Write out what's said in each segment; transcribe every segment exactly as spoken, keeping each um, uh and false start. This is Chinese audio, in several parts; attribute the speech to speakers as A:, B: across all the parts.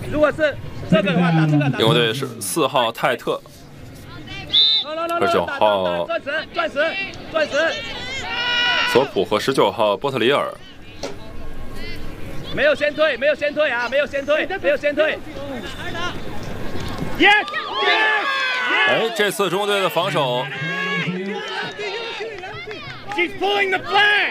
A: 如果是这个的话，打这个。
B: 英国队是四号泰特，十九号
A: 钻石，钻石，钻石。
B: 索普和十九号波特里尔。
A: 没有先退，没有先退啊，没有先退，没有先退。Yes, yes.
B: 哎，这次中国队的防守。
A: She's pulling the flag.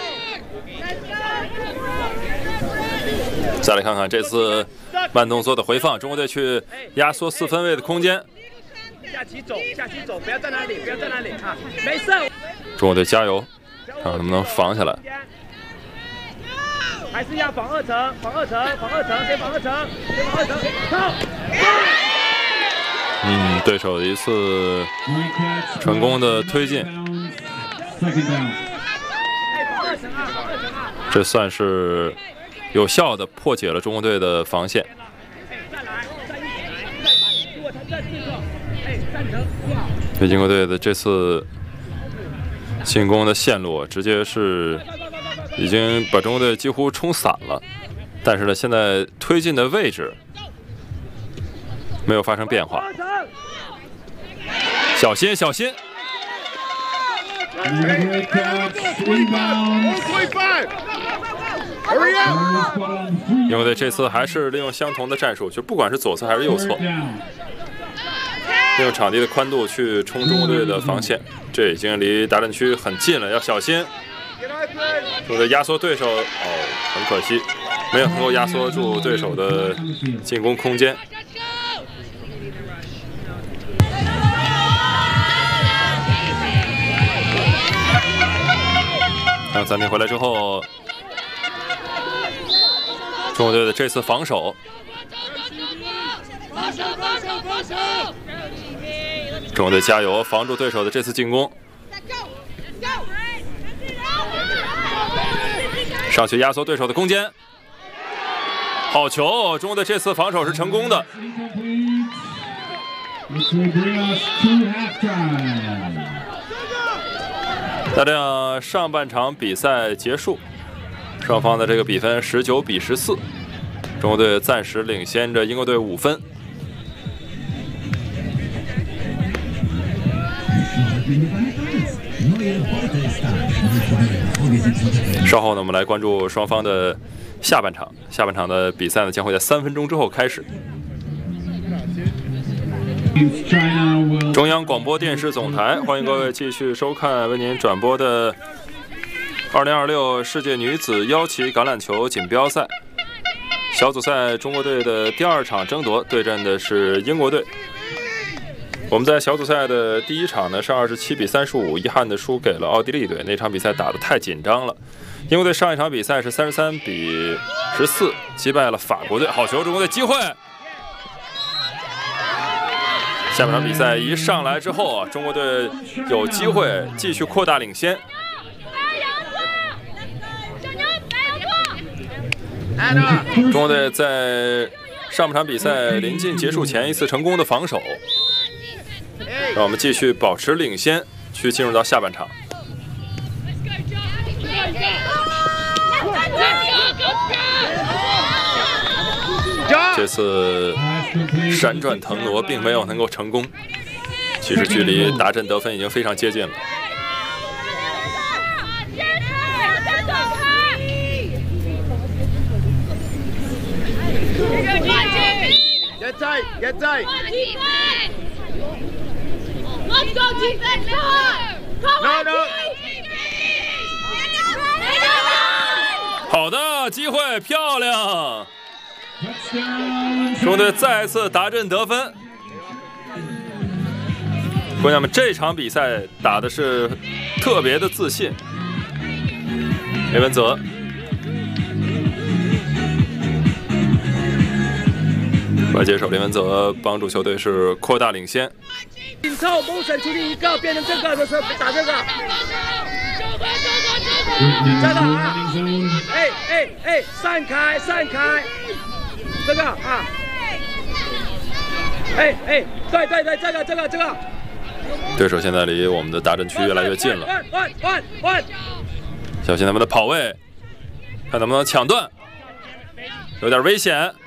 B: 再来看看这次慢动作的回放，中国队去压缩四分卫的空间。
A: 下棋走，下棋走，不要在那里，不要在那里啊，没事。
B: 中国队加油，看看能不能防下来。
A: 还是要防二层，防二层，防二层，先防二层，先防二层，靠！
B: 嗯，对手的一次成功的推进。这算是有效的破解了中国队的防线。对英国队的这次进攻的线路，直接是已经把中国队几乎冲散了。但是呢，现在推进的位置没有发生变化。小心，小心！英国队这次还是利用相同的战术，就不管是左侧还是右侧，利用场地的宽度去冲中国队的防线。这已经离达阵区很近了，要小心。中国队压缩对手，哦，很可惜，没有能够压缩住对手的进攻空间。当暂停回来之后，中国队的这次防守，中国队加油，防住对手的这次进攻。上去压缩对手的空间，好球！中国队这次防守是成功的。那这样上半场比赛结束，双方的这个比分十九比十四，中国队暂时领先着英国队五分。稍后呢，我们来关注双方的下半场。下半场的比赛呢，将会在三分钟之后开始。中央广播电视总台，欢迎各位继续收看为您转播的二零二六世界女子腰旗橄榄球锦标赛小组赛，中国队的第二场争夺对阵的是英国队。我们在小组赛的第一场呢是二十七比三十五，遗憾的输给了奥地利队。那场比赛打得太紧张了。英国队上一场比赛是三十三比十四击败了法国队。好球，中国队机会。下半场比赛一上来之后啊，中国队有机会继续扩大领先。中国队在上半场比赛临近结束前一次成功的防守，让我们继续保持领先，去进入到下半场。这次闪转腾挪并没有能够成功，其实距离达阵得分已经非常接近了。
A: Get tight, get tight.
C: Let's go defense!
A: No, no.
B: 好的机会，漂亮！中国队再次达阵得分。姑娘们，这场比赛打的是特别的自信。雷文泽。外接手林文泽帮助球队是扩大领先。
A: 紧凑蒙神处理一个，变成这个的时候打这个。这个啊！哎哎哎，散开散开，这个啊！哎哎，对对对，这个这个这个。
B: 对手现在离我们的达阵区越来越近了，小心他们的跑位，看能不能抢断，有点危险。